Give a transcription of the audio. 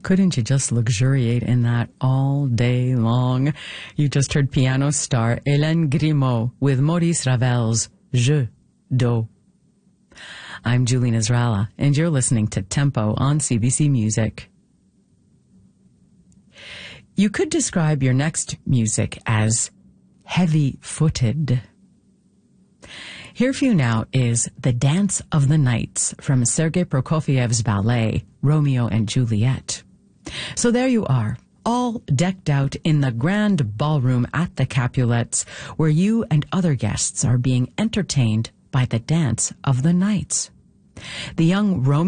Couldn't you just luxuriate in that all day long? You just heard piano star Hélène Grimaud with Maurice Ravel's Jeu d'eau. I'm Julie Nasrallah, and you're listening to Tempo on CBC Music. You could describe your next music as heavy-footed. Here for you now is The Dance of the Nights from Sergei Prokofiev's ballet, Romeo and Juliet. So there you are, all decked out in the grand ballroom at the Capulets, where you and other guests are being entertained by the Dance of the Nights. The young Romeo